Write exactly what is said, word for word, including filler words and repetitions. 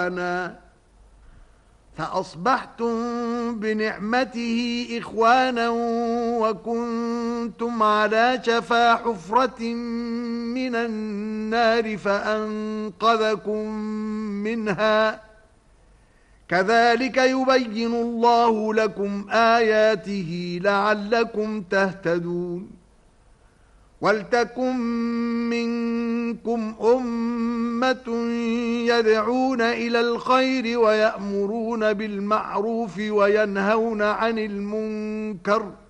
فأصبحتم بنعمته إخوانا وكنتم على شفا حفرة من النار فأنقذكم منها كذلك يبين الله لكم آياته لعلكم تهتدون ولتكن منكم أمة يدعون إلى الخير ويأمرون بالمعروف وينهون عن المنكر